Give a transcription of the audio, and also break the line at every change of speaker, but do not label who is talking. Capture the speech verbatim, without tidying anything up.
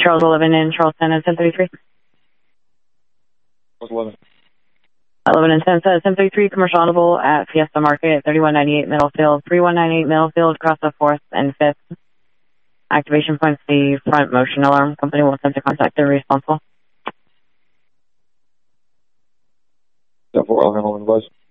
Charles eleven in Charleston and ten thirty-three.
Charles eleven.
eleven and ten, uh, ten thirty-three, commercial audible at Fiesta Market, thirty-one ninety-eight Middlefield, thirty-one ninety-eight Middlefield, across the fourth and fifth. Activation points the front motion alarm. Company will attempt to contact the responsible.
ten four, eleven, eleven, buzz.